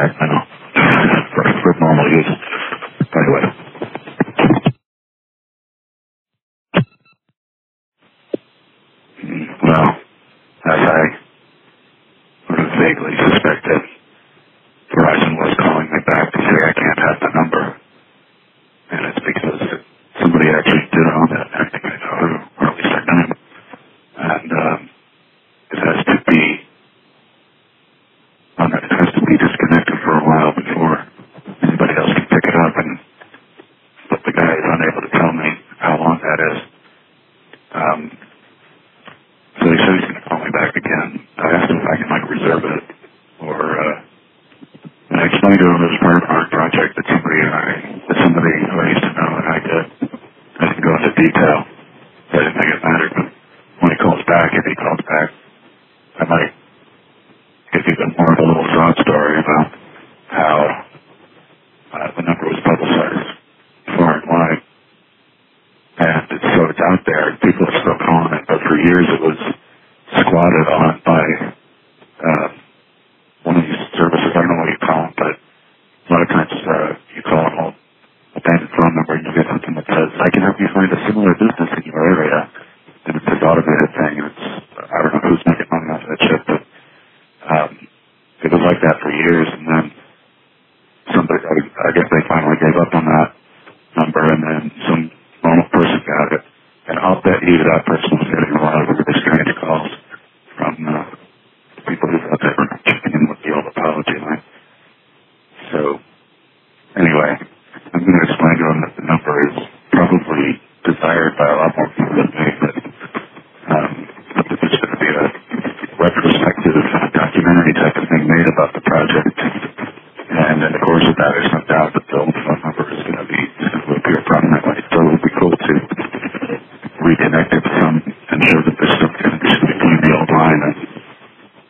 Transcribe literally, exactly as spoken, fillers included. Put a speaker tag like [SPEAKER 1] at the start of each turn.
[SPEAKER 1] contact now for, for normal use. Anyway. Well, as I sort of vaguely suspected, Verizon was calling me back to say I can't have the number. And it's because somebody actually did own that, I think I know, or at least I know. And um, it has to be, um, it has to be disconnected for a while before anybody else can pick it up. And but the guy is unable to tell me how long that is. Um, so he said he's going to call me back again. I asked him if I can like reserve it, or uh, and I explained to him it was part of our project that somebody and I, that somebody who I used to know and I did. I didn't go into detail. I didn't think it mattered, but when he calls back, if he calls back, I might give you more of a little side story about how uh, the number was publicized far and wide. And it's, so it's out there. People are still calling it, but for years it was squatted on by uh, one of these services. I don't know what you call them, but a lot of times uh, you call an old abandoned phone number and you get something that says, I can help you find a similar business in your area. And it's this automated thing. And it's, I don't know who's making money off that shit, but um, it was like that for years. And then somebody, I, I guess they finally gave up on that number, and then some normal person got it. And I'll bet you that person was getting a lot of really strange calls from uh, people who thought they were checking in with the old apology line. So, anyway, I'm going to explain to him that the number is probably desired by a lot more people than me, but um, that there's going to be a retrospective uh, documentary type of thing made about the project. And in the course of that, there's no doubt that